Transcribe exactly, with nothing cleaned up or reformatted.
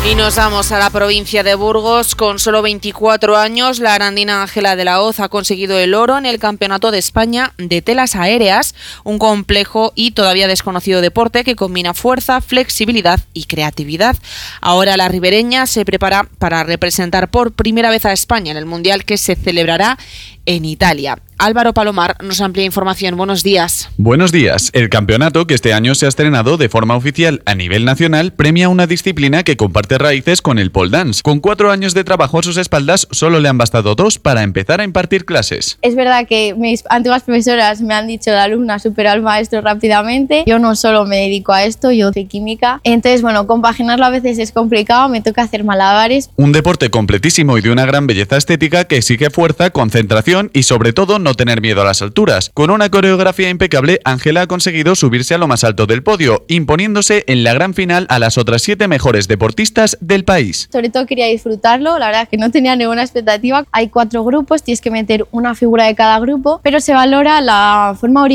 Y nos vamos a la provincia de Burgos. Con solo veinticuatro años, la arandina Ángela de la Hoz ha conseguido el oro en el Campeonato de España de Telas Aéreas, un complejo y todavía desconocido deporte que combina fuerza, flexibilidad y creatividad. Ahora la ribereña se prepara para representar por primera vez a España en el Mundial que se celebrará en Italia. Álvaro Palomar nos amplía información. Buenos días. Buenos días. El campeonato, que este año se ha estrenado de forma oficial a nivel nacional, premia una disciplina que comparte raíces con el pole dance. Con cuatro años de trabajo a sus espaldas, solo le han bastado dos para empezar a impartir clases. Es verdad que mis antiguas profesoras me han dicho: la alumna supera al maestro rápidamente. Yo no solo me dedico a esto, yo soy química. Entonces, bueno, compaginarlo a veces es complicado, me toca hacer malabares. Un deporte completísimo y de una gran belleza estética que exige fuerza, concentración y sobre todo no tener miedo a las alturas. Con una coreografía impecable, Ángela ha conseguido subirse a lo más alto del podio, imponiéndose en la gran final a las otras siete mejores deportistas del país. Sobre todo quería disfrutarlo, la verdad es que no tenía ninguna expectativa. Hay cuatro grupos, tienes que meter una figura de cada grupo, pero se valora la forma original